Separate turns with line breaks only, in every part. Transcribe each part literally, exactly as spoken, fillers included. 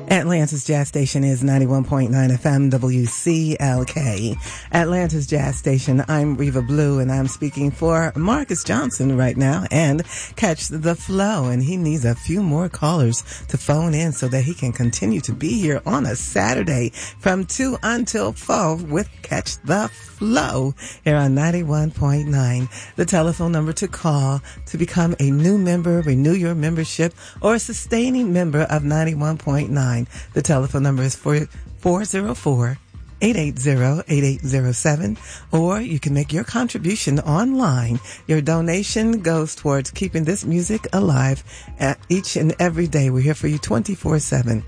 Atlanta's Jazz Station is ninety-one point nine F M W C L K. Atlanta's Jazz Station. I'm Reva Blue, and I'm speaking for Marcus Johnson right now. And Catch the Flow, and he needs a few more callers to phone in so that he can continue to be here on a Saturday from two until four with Catch the Flow here on ninety-one point nine. The telephone number to call to become a new member, renew your membership, or a sustaining member of ninety-one point nine. The telephone number is four oh four, eight eight zero, eight eight zero seven, or you can make your contribution online. Your donation goes towards keeping this music alive at each and every day. We're here for you twenty-four seven.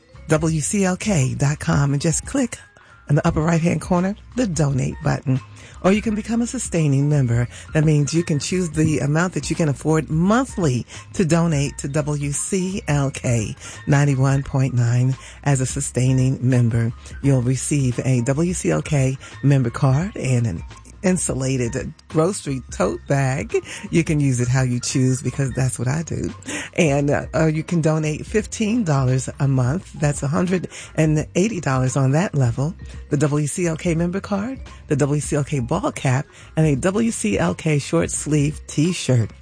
W C L K dot com, and just click in the upper right-hand corner, the donate button. Or you can become a sustaining member. That means you can choose the amount that you can afford monthly to donate to W C L K ninety-one point nine as a sustaining member. You'll receive a W C L K member card and an insulated grocery tote bag. You can use it how you choose, because that's what I do. And uh, uh, you can donate fifteen dollars a month. That's one hundred eighty dollars on that level. The W C L K member card, the W C L K ball cap, and a W C L K short sleeve t-shirt.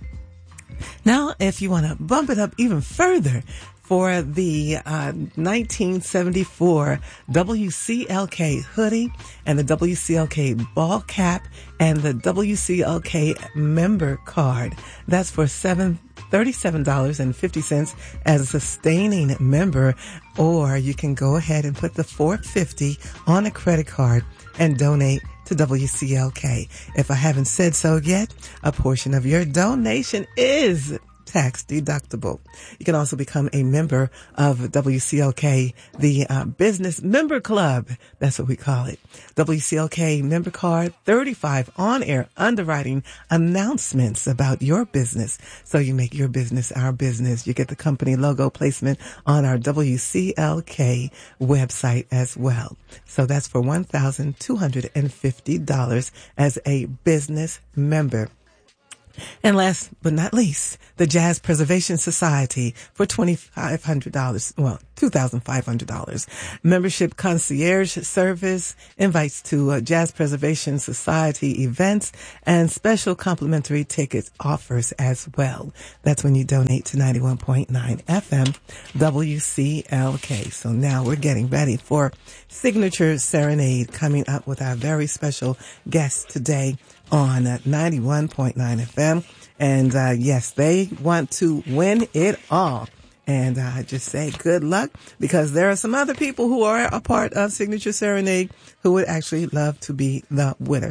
Now, if you want to bump it up even further, for the uh, nineteen seventy-four W C L K hoodie and the W C L K ball cap and the W C L K member card. That's for thirty-seven dollars and fifty cents as a sustaining member, or you can go ahead and put the four hundred fifty dollars on a credit card and donate to W C L K. If I haven't said so yet, a portion of your donation is tax deductible. You can also become a member of W C L K, the uh, Business Member Club. That's what we call it. W C L K member card, thirty-five on-air underwriting announcements about your business. So you make your business our business. You get the company logo placement on our W C L K website as well. So that's for one thousand two hundred fifty dollars as a business member. And last but not least, the Jazz Preservation Society for twenty-five hundred dollars, well, two thousand five hundred dollars. Membership concierge service, invites to uh, Jazz Preservation Society events, and special complimentary tickets offers as well. That's when you donate to ninety-one point nine F M W C L K. So now we're getting ready for Signature Serenade, coming up with our very special guest today on uh, ninety-one point nine F M. And uh, yes, they want to win it all. And uh, I just say good luck, because there are some other people who are a part of Signature Serenade who would actually love to be the winner.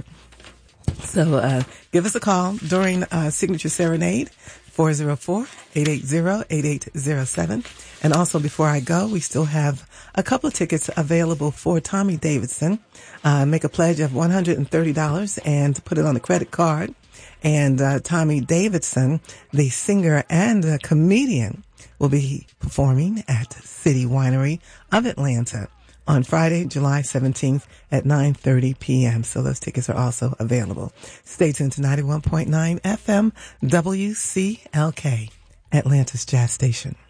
So uh, give us a call during uh, Signature Serenade, four oh four, eight eight zero, eight eight zero seven. And also, before I go, we still have a couple of tickets available for Tommy Davidson. Uh, make a pledge of one hundred thirty dollars and put it on a credit card. And uh, Tommy Davidson, the singer and uh, comedian, will be performing at City Winery of Atlanta on Friday, July seventeenth at nine thirty p.m. So those tickets are also available. Stay tuned to ninety-one point nine F M W C L K, Atlanta's Jazz Station.